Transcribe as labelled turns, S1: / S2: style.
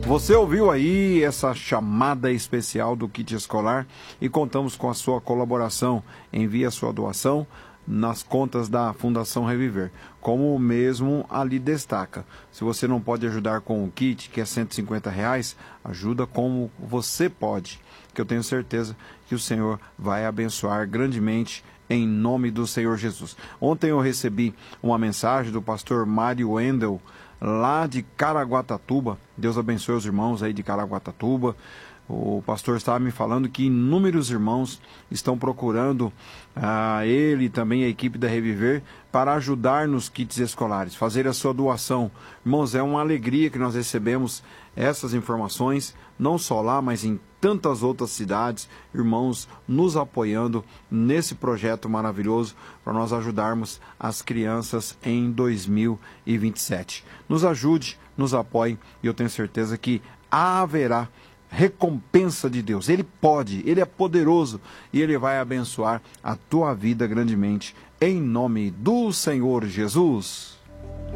S1: Você ouviu aí essa chamada especial do kit escolar e contamos com a sua colaboração. Envie a sua doação nas contas da Fundação Reviver, como o mesmo ali destaca. Se você não pode ajudar com o kit, que é R$150, ajuda como você pode, que eu tenho certeza que o Senhor vai abençoar grandemente em nome do Senhor Jesus. Ontem eu recebi uma mensagem do pastor Mário Wendel, lá de Caraguatatuba. Deus abençoe os irmãos aí de Caraguatatuba. O pastor estava me falando que inúmeros irmãos estão procurando ele e também a equipe da Reviver para ajudar nos kits escolares, fazer a sua doação. Irmãos, é uma alegria que nós recebemos essas informações, não só lá, mas em tantas outras cidades, irmãos nos apoiando nesse projeto maravilhoso para nós ajudarmos as crianças em 2027. Nos ajude, nos apoie e eu tenho certeza que haverá recompensa de Deus. Ele pode, Ele é poderoso e Ele vai abençoar a tua vida grandemente em nome do Senhor Jesus.